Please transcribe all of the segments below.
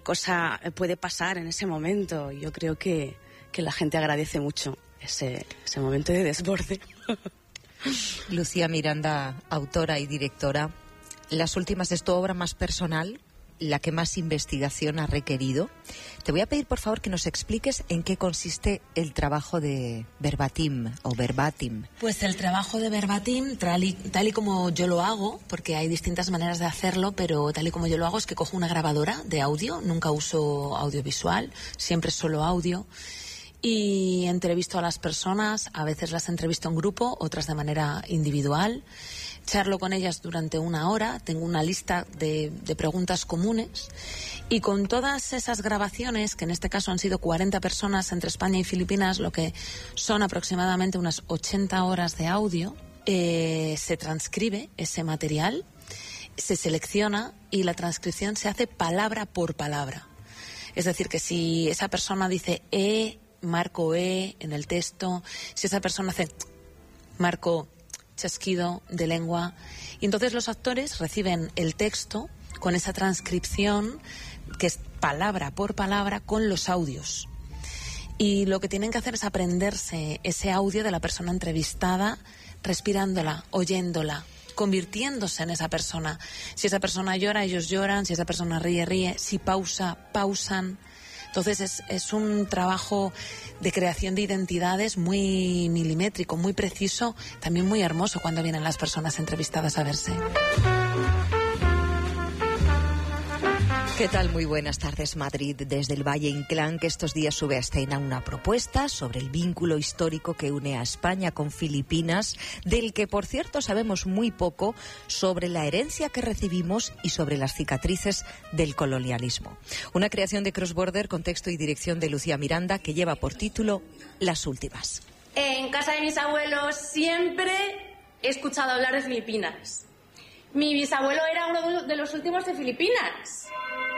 cosa puede pasar en ese momento. Yo creo que la gente agradece mucho ese momento de desborde. Lucía Miranda, autora y directora, las últimas es tu obra más personal, la que más investigación ha requerido. Te voy a pedir, por favor, que nos expliques en qué consiste el trabajo de Verbatim o Verbatim. Pues el trabajo de Verbatim, tal y como yo lo hago, porque hay distintas maneras de hacerlo, pero tal y como yo lo hago es que cojo una grabadora de audio, nunca uso audiovisual, siempre solo audio, y entrevisto a las personas, a veces las entrevisto en grupo, otras de manera individual. Charlo con ellas durante 1 hora, tengo una lista de preguntas comunes, y con todas esas grabaciones, que en este caso han sido 40 personas entre España y Filipinas, lo que son aproximadamente unas 80 horas de audio, se transcribe ese material, se selecciona y la transcripción se hace palabra por palabra. Es decir, que si esa persona dice marco en el texto, si esa persona hace marco chasquido de lengua, y entonces los actores reciben el texto con esa transcripción que es palabra por palabra con los audios, y lo que tienen que hacer es aprenderse ese audio de la persona entrevistada, respirándola, oyéndola, convirtiéndose en esa persona. Si esa persona llora, ellos lloran; si esa persona ríe, si pausa, pausan. Entonces es un trabajo de creación de identidades muy milimétrico, muy preciso, también muy hermoso cuando vienen las personas entrevistadas a verse. ¿Qué tal? Muy buenas tardes, Madrid. Desde el Valle Inclán, que estos días sube a escena una propuesta sobre el vínculo histórico que une a España con Filipinas, del que, por cierto, sabemos muy poco sobre la herencia que recibimos y sobre las cicatrices del colonialismo. Una creación de Cross Border con texto y dirección de Lucía Miranda, que lleva por título Las Últimas. En casa de mis abuelos siempre he escuchado hablar de Filipinas. Mi bisabuelo era uno de los últimos de Filipinas.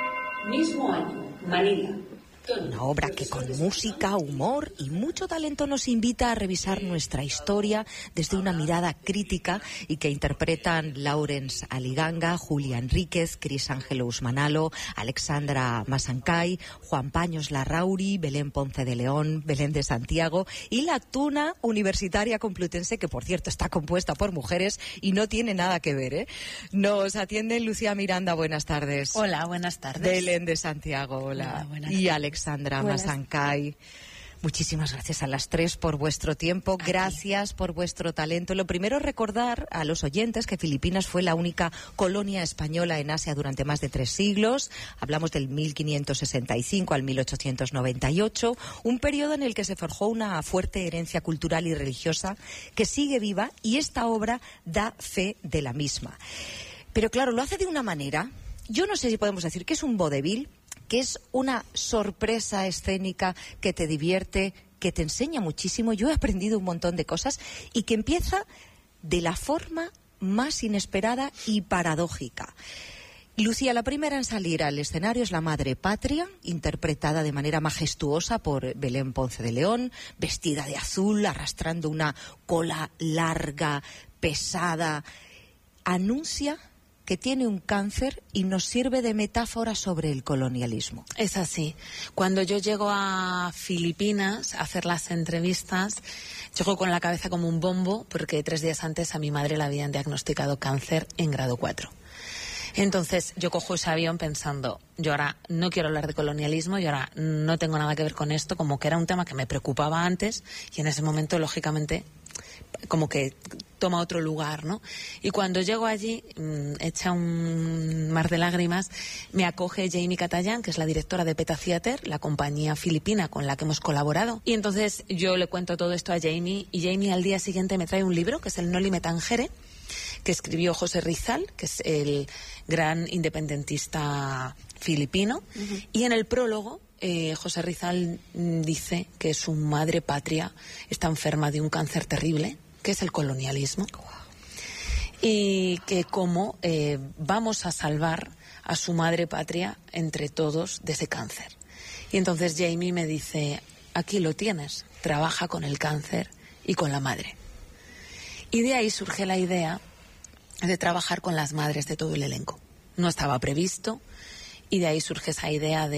Mismo año, Manila. Una obra que con música, humor y mucho talento nos invita a revisar nuestra historia desde una mirada crítica, y que interpretan Lawrence Aliganga, Julia Enríquez, Cris Ángelo Usmanalo, Alexandra Masancay, Juan Paños Larrauri, Belén Ponce de León, Belén de Santiago y la Tuna Universitaria Complutense, que por cierto está compuesta por mujeres y no tiene nada que ver, ¿eh? Nos atienden Lucía Miranda, buenas tardes. Hola, buenas tardes. Belén de Santiago, hola. Y Alexandra Masancay. Muchísimas gracias a las tres por vuestro tiempo, gracias por vuestro talento. Lo primero, recordar a los oyentes que Filipinas fue la única colonia española en Asia durante más de 3 siglos. Hablamos del 1565 al 1898, un periodo en el que se forjó una fuerte herencia cultural y religiosa que sigue viva, y esta obra da fe de la misma. Pero claro, lo hace de una manera, yo no sé si podemos decir que es un vodevil, que es una sorpresa escénica que te divierte, que te enseña muchísimo. Yo he aprendido un montón de cosas, y que empieza de la forma más inesperada y paradójica. Lucía, la primera en salir al escenario es la Madre Patria, interpretada de manera majestuosa por Belén Ponce de León, vestida de azul, arrastrando una cola larga, pesada. Anuncia que tiene un cáncer y nos sirve de metáfora sobre el colonialismo. Es así. Cuando yo llego a Filipinas a hacer las entrevistas, llego con la cabeza como un bombo, porque 3 días antes a mi madre le habían diagnosticado cáncer en grado 4. Entonces yo cojo ese avión pensando, yo ahora no quiero hablar de colonialismo, yo ahora no tengo nada que ver con esto, como que era un tema que me preocupaba antes, y en ese momento, lógicamente, como que toma otro lugar, ¿no? Y cuando llego allí, hecha un mar de lágrimas, me acoge Jamie Catalán, que es la directora de Peta Theater, la compañía filipina con la que hemos colaborado. Y entonces yo le cuento todo esto a Jamie, y Jamie al día siguiente me trae un libro, que es el Noli Me Tangere, que escribió José Rizal, que es el gran independentista filipino. Y en el prólogo, José Rizal dice que su madre patria está enferma de un cáncer terrible, que es el colonialismo, y que cómo vamos a salvar a su madre patria entre todos de ese cáncer. Y entonces Jamie me dice, aquí lo tienes, trabaja con el cáncer y con la madre. Y de ahí surge la idea de trabajar con las madres de todo el elenco. No estaba previsto, y de ahí surge esa idea de